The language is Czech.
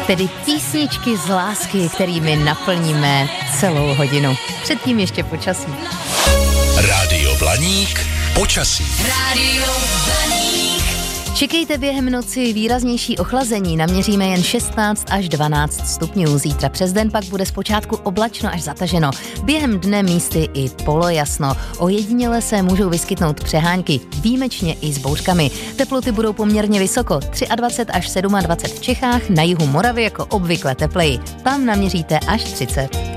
Tedy písničky z lásky, kterými naplníme celou hodinu. Předtím ještě počasí. Rádio Blaník, počasí. Rádio Blaník. Čekejte během noci výraznější ochlazení, naměříme jen 16 až 12 stupňů. Zítra přes den pak bude zpočátku oblačno až zataženo. Během dne místy i polojasno. Ojediněle se můžou vyskytnout přehánky, výjimečně i s bouřkami. Teploty budou poměrně vysoko, 23 až 27 v Čechách, na jihu Moravy jako obvykle tepleji. Tam naměříte až 30.